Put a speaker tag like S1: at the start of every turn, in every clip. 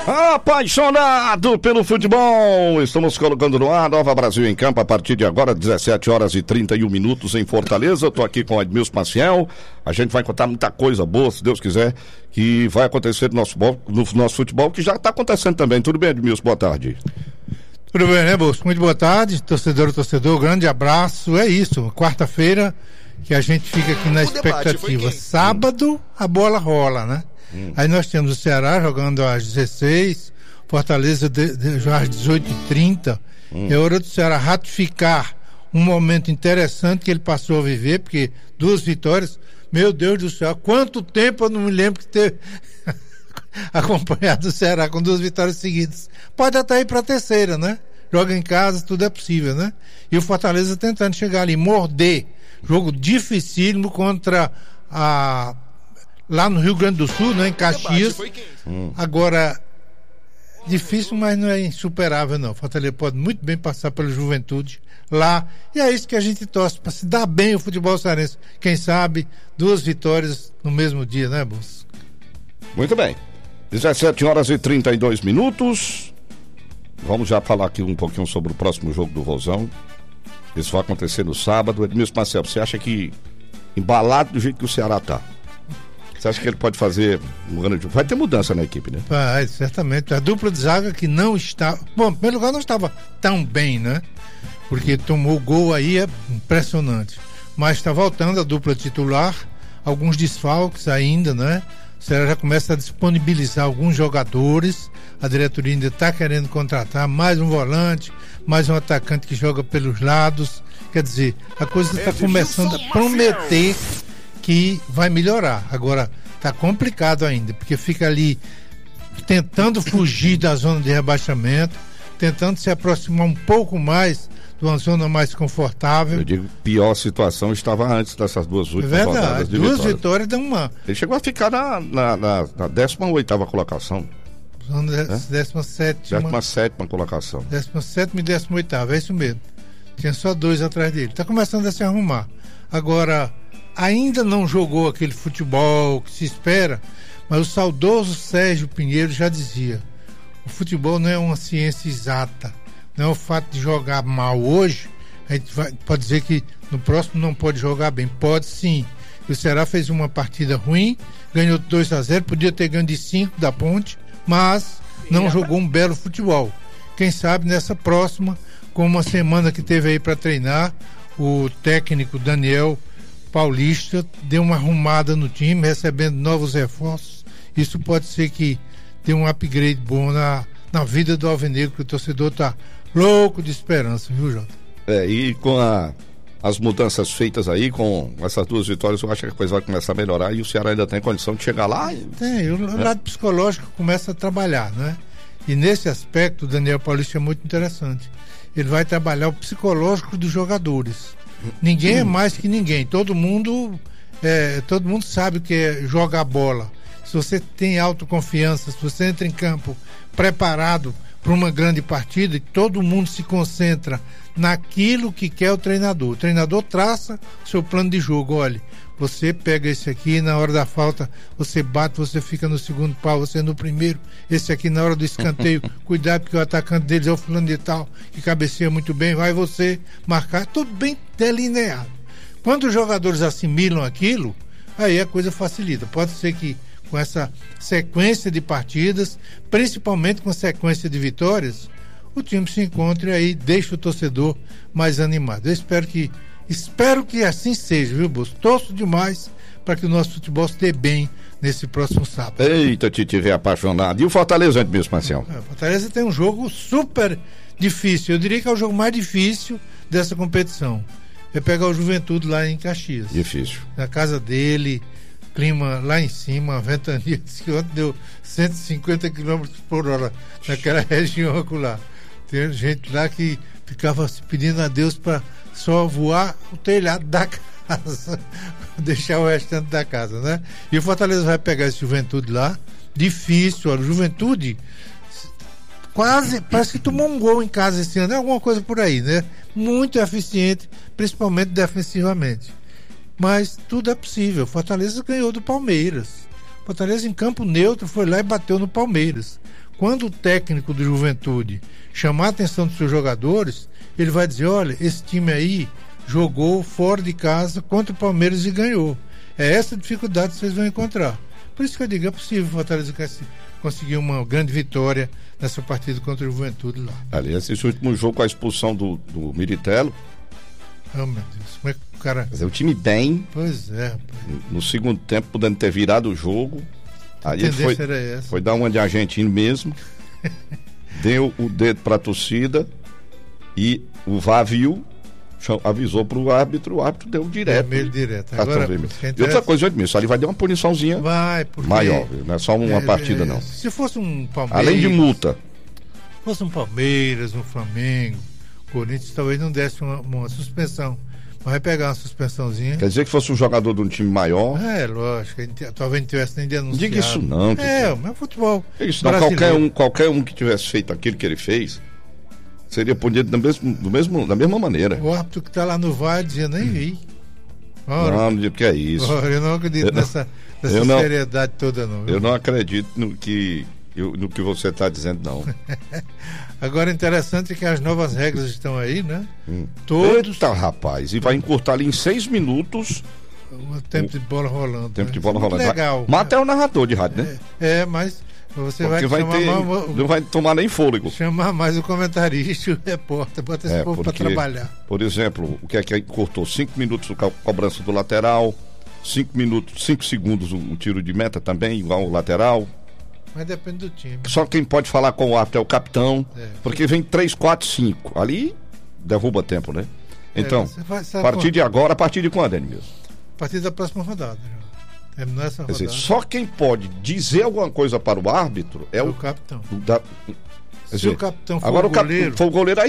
S1: Apaixonado pelo futebol, estamos colocando no ar Nova Brasil em Campo a partir de agora, 17h31 em Fortaleza. Eu tô aqui com o Edmilson Maciel. A gente vai contar muita coisa boa, se Deus quiser, que vai acontecer no nosso futebol, que já está acontecendo também. Tudo bem, Edmilson? Boa tarde.
S2: Tudo bem, né, Bolso? Muito boa tarde, torcedor, grande abraço. É isso, quarta-feira que a gente fica aqui na expectativa. Sábado a bola rola, né? Aí nós temos o Ceará jogando às 16, Fortaleza já às 18h30. É hora do Ceará ratificar um momento interessante que ele passou a viver, porque 2 vitórias, meu Deus do céu, quanto tempo eu não me lembro de ter acompanhado o Ceará com 2 vitórias seguidas. Pode até ir para a terceira, né? Joga em casa, tudo é possível, né? E o Fortaleza tentando chegar ali, morder. Jogo dificílimo contra lá no Rio Grande do Sul, né, em Caxias. Agora, difícil, mas não é insuperável, não. Fortaleza pode muito bem passar pela Juventude lá. E é isso que a gente torce, para se dar bem o futebol cearense. Quem sabe, 2 vitórias no mesmo dia, né, Bolso?
S1: Muito bem. 17h32. Vamos já falar aqui um pouquinho sobre o próximo jogo do Vozão. Isso vai acontecer no sábado. Edmilson Marcelo, você acha que, embalado do jeito que o Ceará tá, você acha que ele pode fazer um ano de... Vai ter mudança na equipe, né?
S2: Vai, certamente. A dupla de zaga que não está... Bom, em primeiro lugar não estava tão bem, né? Porque tomou gol aí, é impressionante. Mas está voltando a dupla titular, alguns desfalques ainda, né? O Ceará já começa a disponibilizar alguns jogadores. A diretoria ainda está querendo contratar mais um volante, mais um atacante que joga pelos lados. Quer dizer, a coisa está começando a prometer que vai melhorar. Agora, tá complicado ainda, porque fica ali tentando fugir da zona de rebaixamento, tentando se aproximar um pouco mais de uma zona mais confortável.
S1: Eu digo, pior situação estava antes dessas 2 últimas rodadas de
S2: 2 vitórias dão uma...
S1: Ele chegou a ficar na 18ª colocação.
S2: Zona 17ª
S1: colocação.
S2: 17ª e 18ª, é isso mesmo. Tinha só 2 atrás dele. Tá começando a se arrumar. Agora, ainda não jogou aquele futebol que se espera, mas o saudoso Sérgio Pinheiro já dizia: o futebol não é uma ciência exata, não é o fato de jogar mal hoje, a gente pode dizer que no próximo não pode jogar bem. Pode sim. O Ceará fez uma partida ruim, ganhou 2-0, podia ter ganho de 5 da Ponte, mas não jogou um belo futebol. Quem sabe nessa próxima, com uma semana que teve aí para treinar, o técnico Daniel Paulista deu uma arrumada no time, recebendo novos reforços. Isso pode ser que dê um upgrade bom na vida do Alvinegro, que o torcedor tá louco de esperança, viu, Jota?
S1: E com as mudanças feitas aí, com essas 2 vitórias, eu acho que a coisa vai começar a melhorar e o Ceará ainda tem condição de chegar lá.
S2: Tem, o lado psicológico começa a trabalhar, né? E nesse aspecto o Daniel Paulista é muito interessante. Ele vai trabalhar o psicológico dos jogadores. Ninguém é mais que ninguém. Todo mundo sabe o que é jogar bola. Se você tem autoconfiança, se você entra em campo preparado para uma grande partida, e todo mundo se concentra naquilo que quer o treinador. O treinador traça o seu plano de jogo. Olha, você pega esse aqui, na hora da falta você bate, você fica no segundo pau, você no primeiro. Esse aqui na hora do escanteio, cuidado porque o atacante deles é o fulano de tal, que cabeceia muito bem, vai você marcar, tudo bem delineado. Quando os jogadores assimilam aquilo, aí a coisa facilita. Pode ser que com essa sequência de partidas, principalmente com a sequência de vitórias, o time se encontre aí, deixe o torcedor mais animado. Eu espero que assim seja, viu, Bolso? Torço demais para que o nosso futebol se dê bem nesse próximo sábado.
S1: Eita, te tiver apaixonado. E o Fortaleza, Edmilson Marcelo?
S2: O Fortaleza tem um jogo super difícil. Eu diria que é o jogo mais difícil dessa competição. É pegar o Juventude lá em Caxias.
S1: Difícil.
S2: Na casa dele, clima lá em cima, a ventania disse que ontem deu 150 km por hora naquela região lá. Tem gente lá que ficava pedindo a Deus para só voar o telhado da casa, deixar o restante da casa, né? E o Fortaleza vai pegar esse Juventude lá, difícil, olha, o Juventude quase, parece que tomou um gol em casa esse ano, é alguma coisa por aí, né? Muito eficiente, principalmente defensivamente. Mas tudo é possível. Fortaleza ganhou do Palmeiras. Fortaleza em campo neutro foi lá e bateu no Palmeiras. Quando o técnico do Juventude chamar a atenção dos seus jogadores, ele vai dizer, olha, esse time aí jogou fora de casa contra o Palmeiras e ganhou. É essa dificuldade que vocês vão encontrar. Por isso que eu digo, é possível o Fortaleza conseguir uma grande vitória nessa partida contra o Juventude lá.
S1: Aliás, esse último jogo com a expulsão do Miritello.
S2: Oh, meu Deus, como é que o cara...
S1: Mas é o time bem.
S2: Pois é, rapaz.
S1: No segundo tempo, podendo ter virado o jogo. Aí ele foi dar uma de argentino mesmo. Deu o dedo pra torcida e o VAR viu, avisou pro árbitro, o árbitro deu direto.
S2: Vermelho direto. Agora,
S1: e outra coisa, Edmilson, ali vai dar uma puniçãozinha maior, não é só uma partida, não.
S2: Se fosse um Palmeiras...
S1: Além de multa.
S2: Se fosse um Palmeiras, um Flamengo, Corinthians, talvez não desse uma suspensão. Mas vai pegar uma suspensãozinha.
S1: Quer dizer que fosse um jogador de um time maior?
S2: É, lógico. Talvez não tivesse nem denunciado.
S1: Diga isso não.
S2: Mas futebol.
S1: Isso não, qualquer um que tivesse feito aquilo que ele fez seria punido da mesma maneira.
S2: O árbitro que está lá no VAR dizendo, nem vi.
S1: Não digo que é isso.
S2: Eu não acredito nessa seriedade toda, não.
S1: Eu não acredito no que você está dizendo, não.
S2: Agora, interessante que as novas regras estão aí, né?
S1: Todos. Eita, rapaz, e vai encurtar ali em 6 minutos
S2: o tempo de bola rolando.
S1: Tempo de bola rolando.
S2: Legal.
S1: Mata é o narrador de rádio, né?
S2: Mas você
S1: não vai tomar nem fôlego.
S2: Chamar mais o comentarista e o repórter, bota esse povo para trabalhar.
S1: Por exemplo, o que é que encurtou? 5 minutos a cobrança do lateral, 5 segundos o tiro de meta também, igual o lateral.
S2: Mas depende do time.
S1: Só quem pode falar com o árbitro é o capitão, porque vem 3, 4, 5. Ali derruba tempo, né? Então, a partir de agora, a partir de quando, Edmilson?
S2: A partir da próxima rodada. Terminou essa rodada.
S1: Quer dizer, só quem pode dizer alguma coisa para o árbitro é o
S2: capitão.
S1: Se
S2: o capitão for
S1: agora
S2: o goleiro...
S1: for o goleiro,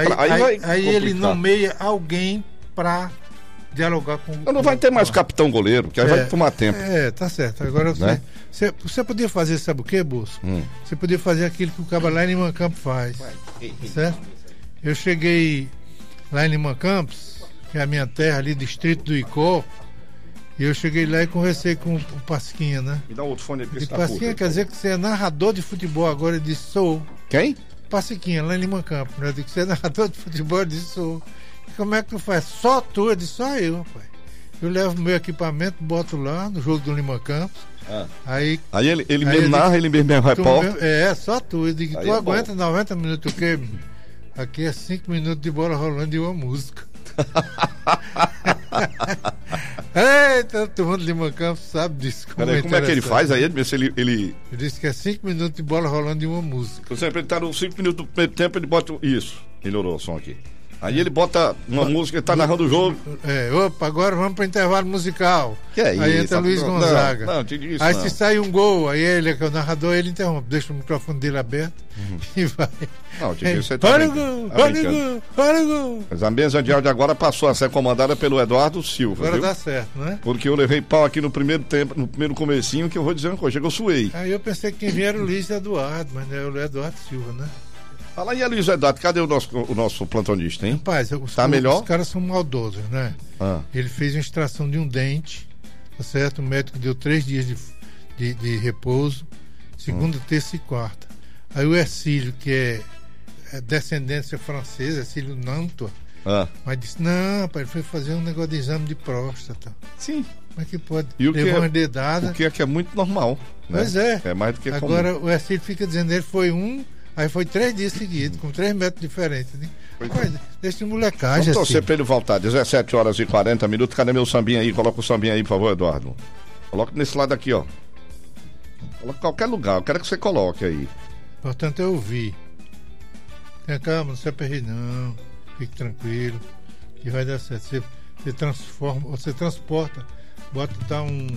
S2: aí ele nomeia alguém para dialogar com...
S1: Não vai ter mais capitão goleiro, que aí vai tomar tempo.
S2: Tá certo. Agora você podia fazer, sabe o que, Bolso? Você podia fazer aquilo que o cara lá em Lima Campos faz. Certo? Eu cheguei lá em Lima Campos, que é a minha terra ali, distrito do Icó, e eu cheguei lá e conversei com o Pasquinha, né?
S1: Me dá outro fone aí.
S2: E Pasquinha quer dizer que você é narrador de futebol agora? Ele disse, sou.
S1: Quem?
S2: Pasquinha, lá em Lima Campos. Né? Eu disse, você é narrador de futebol? Ele disse, sou. Como é que tu faz? Só tu? Eu disse, só eu, rapaz. Eu levo meu equipamento, boto lá no jogo do Lima Campos. Aí
S1: ele mesmo narra, ele mesmo repórter.
S2: Só tu. Eu digo, tu aguenta 90 minutos o quê? Aqui é 5 minutos de bola rolando e uma música. Eita, todo mundo de Lima Campos sabe disso.
S1: Como é que ele faz aí? Ele
S2: disse que é 5 minutos de bola rolando e uma música.
S1: Por exemplo, ele tá nos 5 minutos do primeiro tempo, ele bota isso. Melhorou o som aqui. Aí ele bota uma música, ele tá narrando o jogo.
S2: Opa, agora vamos para o intervalo musical.
S1: Que é
S2: aí
S1: isso?
S2: Entra Luiz Gonzaga.
S1: Não, te digo isso,
S2: aí
S1: não.
S2: se sai um gol, aí ele, que é o narrador, ele interrompe, deixa o microfone dele aberto e vai.
S1: Não, te digo, você tá
S2: olha o gol.
S1: Mas a mesa de áudio agora passou a ser comandada pelo Eduardo Silva.
S2: Agora dá certo, né?
S1: Porque eu levei pau aqui no primeiro tempo, no primeiro comecinho, que eu vou dizer uma coisa, chega, eu suei.
S2: Aí eu pensei que quem vinha era o Luiz Eduardo, mas não é o Eduardo Silva, né?
S1: Fala aí, Luiz Eduardo, cadê o nosso plantonista, hein?
S2: Rapaz,
S1: melhor?
S2: Os caras são maldosos, né? Ele fez uma extração de um dente, tá certo? O médico deu 3 dias de repouso, segunda, terça e quarta. Aí o Ercílio, que é descendência francesa, Ercílio Nantua, mas disse, não, rapaz, ele foi fazer um negócio de exame de próstata.
S1: Sim.
S2: Como é que pode?
S1: Levou
S2: uma dedada.
S1: O que é muito normal, né?
S2: Pois é.
S1: É mais do que comum.
S2: Agora o Ercílio fica dizendo, ele foi aí foi 3 dias seguidos, com 3 métodos diferentes. Né? Deixa molecagem.
S1: Vamos torcer pra ele voltar. 17 horas e 40 minutos. Cadê meu sambinha aí? Coloca o sambinha aí, por favor, Eduardo. Coloca nesse lado aqui, ó. Coloca em qualquer lugar. Eu quero que você coloque aí.
S2: Importante é ouvir. Tenha calma, não se aperre não. Fique tranquilo. Que vai dar certo. Você transporta, dá um